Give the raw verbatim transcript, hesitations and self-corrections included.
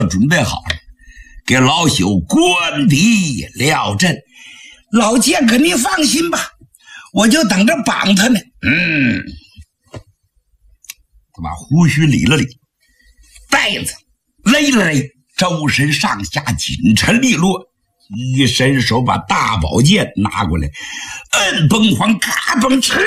准备好了，给老朽关闭了阵。 老杰哥，你放心吧，我就等着绑他呢。 嗯，他把胡须理了理，带子勒了勒，周身上下紧沉利落，一伸手把大宝剑拿过来，摁崩簧，嘎嘣哧。